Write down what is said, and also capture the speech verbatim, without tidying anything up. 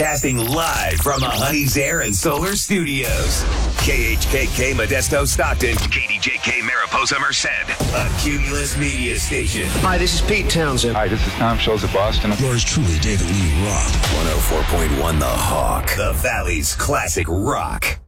Casting live from the Honey's Air and Solar Studios. K H K K Modesto Stockton. K D J K Mariposa Merced. A Cumulus Media Station. Hi, this is Pete Townsend. Hi, this is Tom Schultz of Boston. Yours truly, David Lee Roth. one oh four point one The Hawk. The Valley's classic rock.